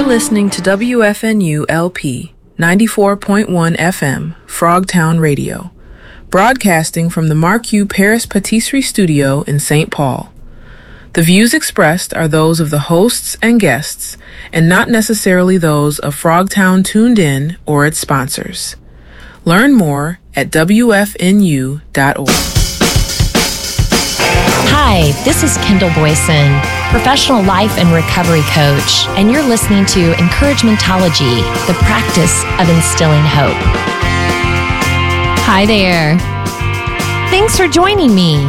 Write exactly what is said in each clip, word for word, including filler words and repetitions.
listening to W F N U L P ninety-four point one F M, Frogtown Radio, broadcasting from the Marque Paris Patisserie Studio in Saint Paul. The views expressed are those of the hosts and guests, and not necessarily those of Frogtown Tuned In or its sponsors. Learn more at W F N U dot org. Hi, this is Kendall Boyson, professional life and recovery coach, and you're listening to Encouragementology, the practice of instilling hope. Hi there. Thanks for joining me.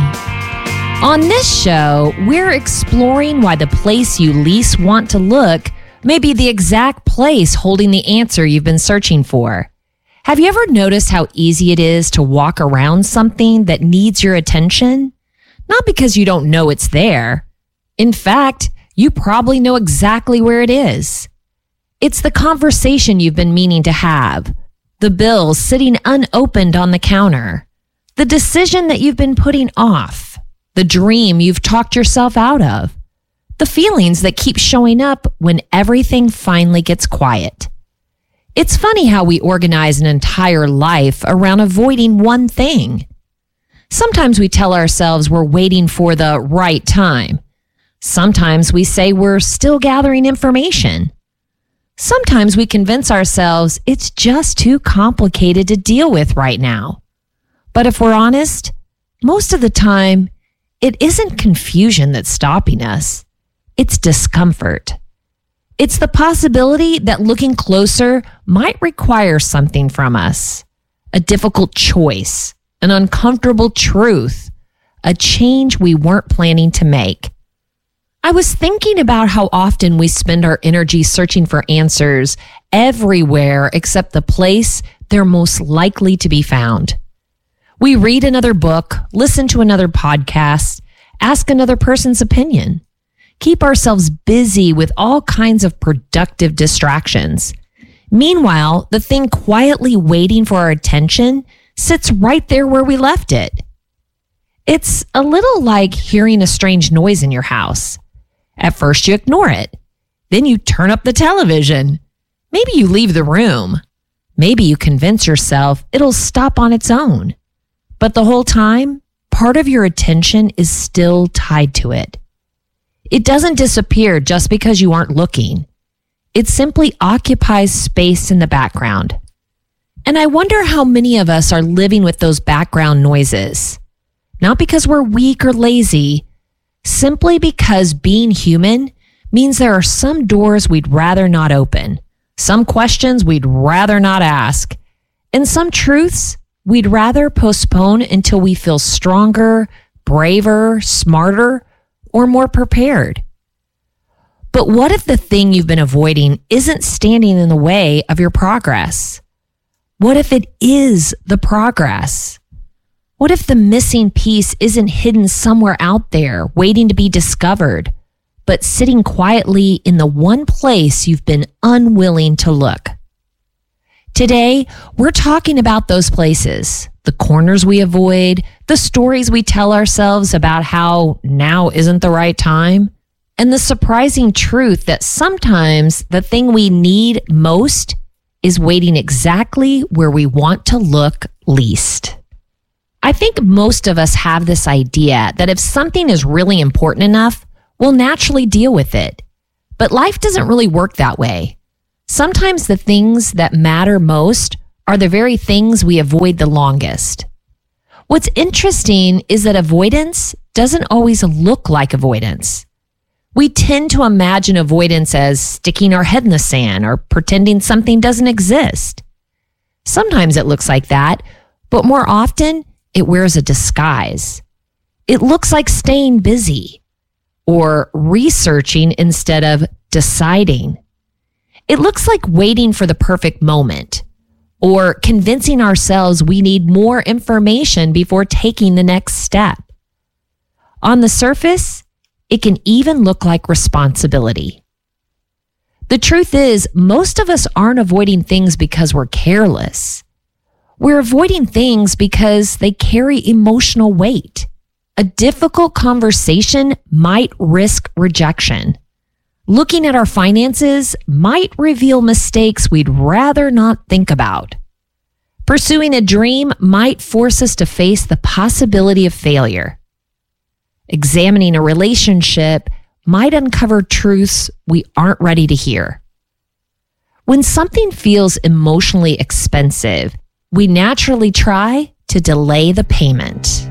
On this show, we're exploring why the place you least want to look may be the exact place holding the answer you've been searching for. Have you ever noticed how easy it is to walk around something that needs your attention? Not because you don't know it's there. In fact, you probably know exactly where it is. It's the conversation you've been meaning to have, the bill sitting unopened on the counter, the decision that you've been putting off, the dream you've talked yourself out of, the feelings that keep showing up when everything finally gets quiet. It's funny how we organize an entire life around avoiding one thing. Sometimes we tell ourselves we're waiting for the right time. Sometimes we say we're still gathering information. Sometimes we convince ourselves it's just too complicated to deal with right now. But if we're honest, most of the time, it isn't confusion that's stopping us. It's discomfort. It's the possibility that looking closer might require something from us, a difficult choice, an uncomfortable truth, a change we weren't planning to make. I was thinking about how often we spend our energy searching for answers everywhere except the place they're most likely to be found. We read another book, listen to another podcast, ask another person's opinion, keep ourselves busy with all kinds of productive distractions. Meanwhile, the thing quietly waiting for our attention sits right there where we left it. It's a little like hearing a strange noise in your house. At first you ignore it. Then you turn up the television. Maybe you leave the room. Maybe you convince yourself it'll stop on its own. But the whole time, part of your attention is still tied to it. It doesn't disappear just because you aren't looking. It simply occupies space in the background. And I wonder how many of us are living with those background noises. Not because we're weak or lazy, simply because being human means there are some doors we'd rather not open, some questions we'd rather not ask, and some truths we'd rather postpone until we feel stronger, braver, smarter, or more prepared. But what if the thing you've been avoiding isn't standing in the way of your progress? What if it is the progress? What if the missing piece isn't hidden somewhere out there, waiting to be discovered, but sitting quietly in the one place you've been unwilling to look? Today, we're talking about those places, the corners we avoid, the stories we tell ourselves about how now isn't the right time, and the surprising truth that sometimes the thing we need most is waiting exactly where we want to look least. I think most of us have this idea that if something is really important enough, we'll naturally deal with it. But life doesn't really work that way. Sometimes the things that matter most are the very things we avoid the longest. What's interesting is that avoidance doesn't always look like avoidance. We tend to imagine avoidance as sticking our head in the sand or pretending something doesn't exist. Sometimes it looks like that, but more often it wears a disguise. It looks like staying busy or researching instead of deciding. It looks like waiting for the perfect moment or convincing ourselves we need more information before taking the next step. On the surface, it can even look like responsibility. The truth is, most of us aren't avoiding things because we're careless. We're avoiding things because they carry emotional weight. A difficult conversation might risk rejection. Looking at our finances might reveal mistakes we'd rather not think about. Pursuing a dream might force us to face the possibility of failure. Examining a relationship might uncover truths we aren't ready to hear. When something feels emotionally expensive, we naturally try to delay the payment.